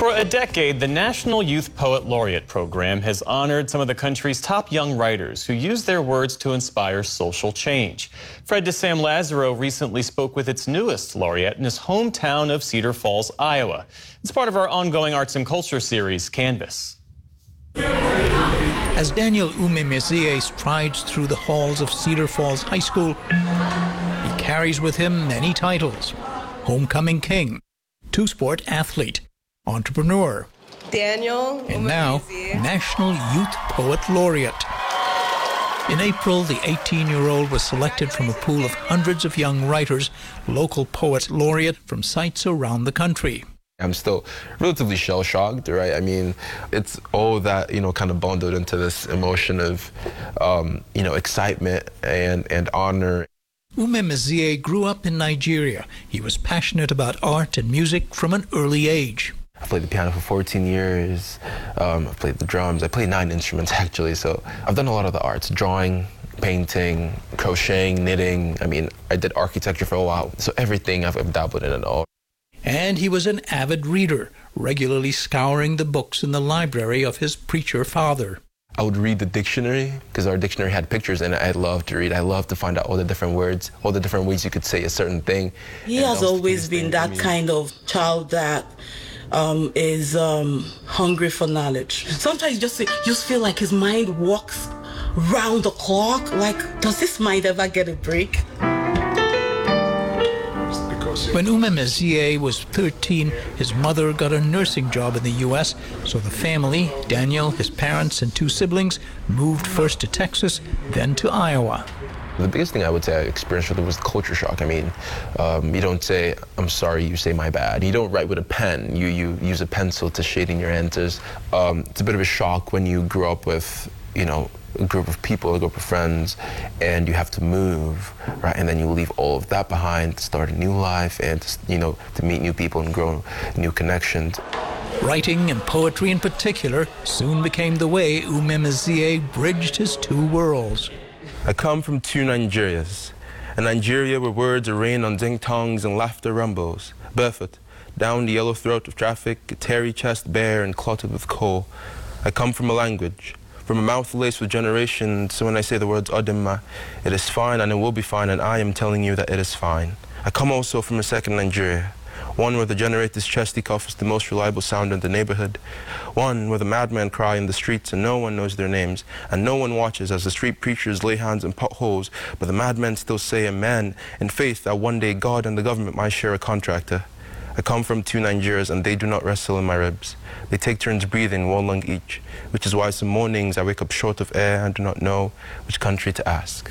For a decade, the National Youth Poet Laureate Program has honored some of the country's top young writers who use their words to inspire social change. Fred DeSam Lazaro recently spoke with its newest laureate in his hometown of Cedar Falls, Iowa. It's part of our ongoing arts and culture series, Canvas. As Daniel Umemezie strides through the halls of Cedar Falls High School, he carries with him many titles: Homecoming King, two-sport athlete, entrepreneur, Daniel, and now National Youth Poet Laureate. In April, the 18-year-old was selected from a pool of hundreds of young writers, local poet laureate from sites around the country. I'm still relatively shell-shocked, right? I mean, it's all that, kind of bundled into this emotion of, excitement and honor. Umemezie grew up in Nigeria. He was passionate about art and music from an early age. I played the piano for 14 years. I've played the drums. I played 9 instruments, actually. So I've done a lot of the arts: drawing, painting, crocheting, knitting. I mean, I did architecture for a while. So everything I've dabbled in it all. And he was an avid reader, regularly scouring the books in the library of his preacher father. I would read the dictionary, because our dictionary had pictures in it. I loved to read. I loved to find out all the different words, all the different ways you could say a certain thing. He has always been that kind of child that is hungry for knowledge. Sometimes you just feel like his mind walks round the clock. Like, does this mind ever get a break? When Umemezie was 13, his mother got a nursing job in the U.S., so the family, Daniel, his parents, and 2 siblings, moved first to Texas, then to Iowa. The biggest thing I would say I experienced was the culture shock. I mean, you don't say, "I'm sorry," you say, "My bad." You don't write with a pen. You use a pencil to shade in your answers. It's a bit of a shock when you grow up with, a group of people, a group of friends, and you have to move, right? And then you leave all of that behind to start a new life and, to meet new people and grow new connections. Writing and poetry in particular soon became the way Umemezie bridged his 2 worlds. I come from 2 Nigerias, a Nigeria where words are rain on ding-tongs and laughter rumbles, barefoot, down the yellow throat of traffic, a terry chest bare and clotted with coal. I come from a language, from a mouth laced with generations, so when I say the words Odimma, it is fine and it will be fine, and I am telling you that it is fine. I come also from a second Nigeria, one where the generator's chesty cough is the most reliable sound in the neighborhood, one where the madmen cry in the streets and no one knows their names, and no one watches as the street preachers lay hands in potholes, but the madmen still say amen in faith that one day God and the government might share a contractor. I come from 2 Nigerias and they do not wrestle in my ribs. They take turns breathing, 1 lung each, which is why some mornings I wake up short of air and do not know which country to ask.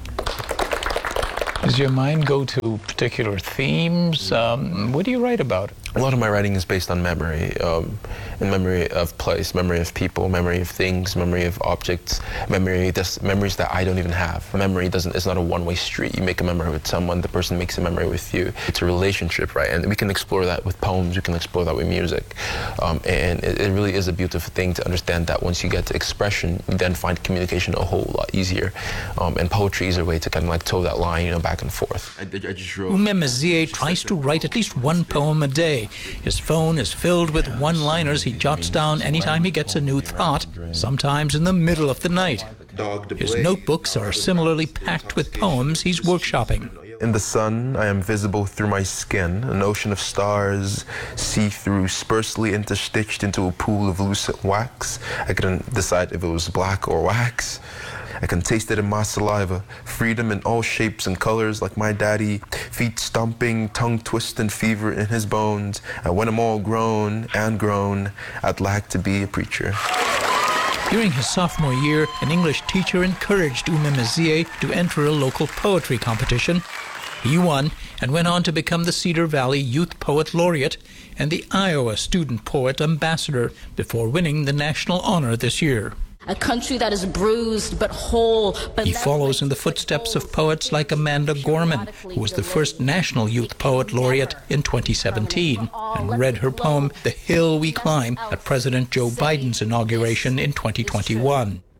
Does your mind go to particular themes? What do you write about? A lot of my writing is based on memory, in memory of place, memory of people, memory of things, memory of objects, memories that I don't even have. Memory it's not a one-way street. You make a memory with someone, the person makes a memory with you. It's a relationship, right? And we can explore that with poems, we can explore that with music. And it really is a beautiful thing to understand that once you get to expression, you then find communication a whole lot easier. And poetry is a way to kind of like toe that line, back and forth. Umemezie tries to write at least 1 poem a day. His phone is filled with one-liners he jots down anytime he gets a new thought, sometimes in the middle of the night. His notebooks are similarly packed with poems he's workshopping. In the sun, I am visible through my skin, an ocean of stars, see-through, sparsely interstitched into a pool of lucent wax. I couldn't decide if it was black or wax. I can taste it in my saliva, freedom in all shapes and colors like my daddy, feet stomping, tongue twisting fever in his bones. And when I'm all grown, I'd like to be a preacher. During his sophomore year, an English teacher encouraged Umemezie to enter a local poetry competition. He won and went on to become the Cedar Valley Youth Poet Laureate and the Iowa Student Poet Ambassador before winning the national honor this year. A country that is bruised but whole. He follows in the footsteps of poets like Amanda Gorman, who was the first National Youth Poet Laureate in 2017, and read her poem, The Hill We Climb, at President Joe Biden's inauguration in 2021.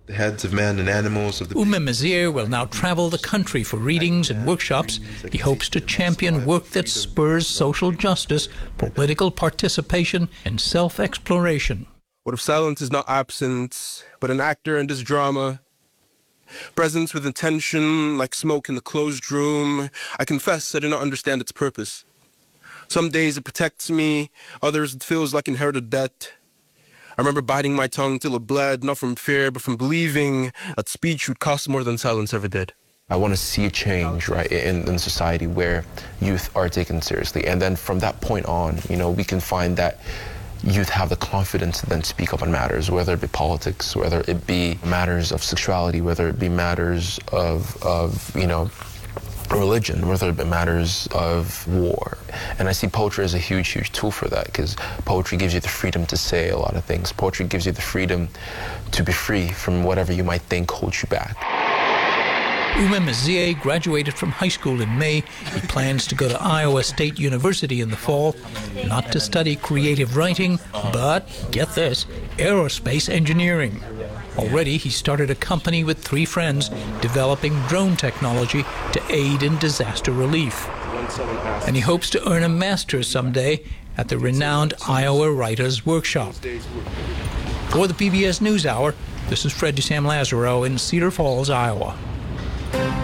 The heads of men and animals of the... Ouma Mziye will now travel the country for readings and workshops. He hopes to champion work that spurs social justice, political participation, and self-exploration. What if silence is not absence, but an actor in this drama? Presence with intention, like smoke in the closed room. I confess I do not understand its purpose. Some days it protects me, others it feels like inherited debt. I remember biting my tongue till it bled, not from fear, but from believing that speech would cost more than silence ever did. I want to see a change, right, in society where youth are taken seriously. And then from that point on, you know, we can find that youth have the confidence to then speak up on matters, whether it be politics, whether it be matters of sexuality, whether it be matters of you know, religion, whether it be matters of war. And I see poetry as a huge, huge tool for that, because poetry gives you the freedom to say a lot of things. Poetry gives you the freedom to be free from whatever you might think holds you back. Ouma Mziye graduated from high school in May. He plans to go to Iowa State University in the fall, not to study creative writing, but, get this, aerospace engineering. Already, he started a company with 3 friends developing drone technology to aid in disaster relief. And he hopes to earn a master's someday at the renowned Iowa Writers' Workshop. For the PBS NewsHour, this is Fred DeSam Lazaro in Cedar Falls, Iowa.